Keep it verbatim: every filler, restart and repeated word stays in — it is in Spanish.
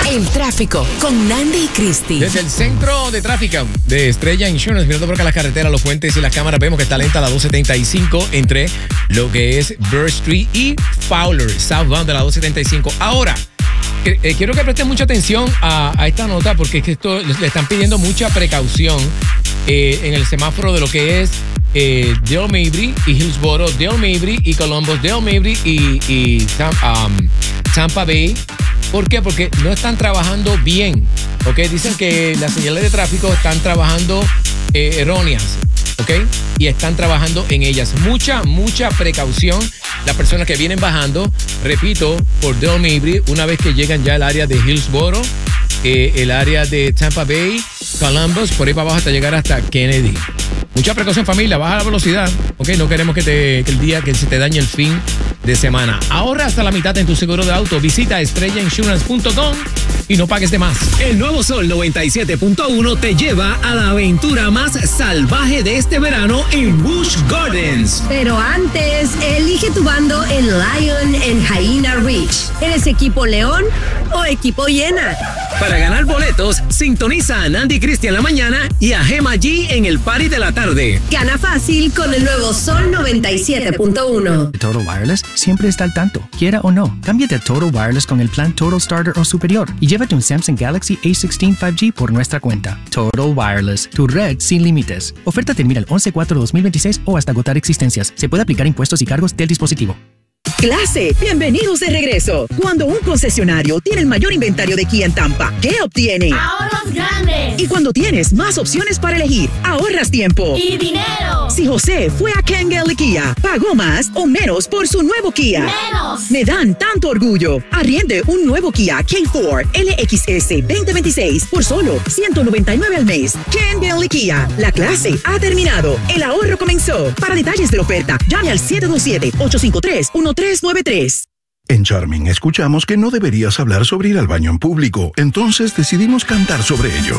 El tráfico con Nandi y Cristi. Desde el centro de tráfico de Estrella Insurance, mirando por acá las carreteras, los puentes y las cámaras, vemos que está lenta la dos setenta y cinco entre lo que es Burr Street y Fowler, southbound de la dos setenta y cinco. Ahora, eh, quiero que presten mucha atención a, a esta nota porque es que esto le están pidiendo mucha precaución eh, en el semáforo de lo que es eh, Dale Mabry y Hillsboro, Dale Mabry y Columbus, Dale Mabry y, y um, Tampa Bay. ¿Por qué? Porque no están trabajando bien, ¿ok? Dicen que las señales de tráfico están trabajando eh, erróneas, ¿ok? Y están trabajando en ellas. Mucha, mucha precaución. Las personas que vienen bajando, repito, por Dale Mabry, una vez que llegan ya al área de Hillsboro, eh, el área de Tampa Bay, Columbus, por ahí para abajo hasta llegar hasta Kennedy. Mucha precaución, familia, baja la velocidad, ¿ok? No queremos que, te, que el día que se te dañe el fin de semana. Ahorra hasta la mitad en tu seguro de auto. Visita estrella insurance punto com y no pagues de más. El nuevo Sol noventa y siete punto uno te lleva a la aventura más salvaje de este verano en Busch Gardens. Pero antes, elige tu bando en Lion en Hyena Ridge. ¿Eres equipo León o equipo Hiena? Para ganar boletos, sintoniza a Nandi y Cristi en la mañana y a Gema G en el party de la tarde. Gana fácil con el nuevo Sol noventa y siete punto uno. Total Wireless siempre está al tanto, quiera o no. Cámbiate a Total Wireless con el plan Total Starter o superior y llévate un Samsung Galaxy A dieciséis cinco G por nuestra cuenta. Total Wireless, tu red sin límites. Oferta termina el once cuatro dos mil veintiséis o hasta agotar existencias. Se puede aplicar impuestos y cargos del dispositivo. Clase, bienvenidos de regreso. Cuando un concesionario tiene el mayor inventario de Kia en Tampa, ¿qué obtiene? ¡Ahorros grandes! Y cuando tienes más opciones para elegir, ahorras tiempo. ¡Y dinero! Si José fue a Kangol Kia, ¿pagó más o menos por su nuevo Kia? ¡Menos! Me dan tanto orgullo. Arriende un nuevo Kia K cuatro L X S veinte veintiséis por solo ciento noventa y nueve al mes. Kangol Kia, la clase ha terminado. El ahorro comenzó. Para detalles de la oferta, llame al siete dos siete, ocho cinco tres, uno tres nueve tres. En Charming escuchamos que no deberías hablar sobre ir al baño en público, entonces decidimos cantar sobre ello.